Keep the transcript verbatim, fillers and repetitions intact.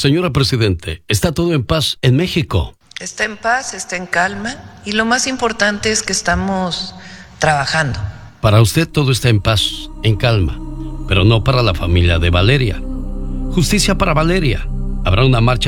Señora Presidente, ¿está todo en paz en México? Está en paz, está en calma y lo más importante es que estamos trabajando. Para usted todo está en paz, en calma, pero no para la familia de Valeria. Justicia para Valeria. Habrá una marcha